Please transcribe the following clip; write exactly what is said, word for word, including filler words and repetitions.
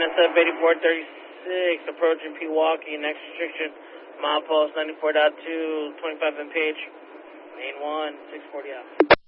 N S F eighty-four thirty-six, approaching Pewaukee, next restriction, milepost ninety-four point two, twenty-five M P H, main one, six forty out.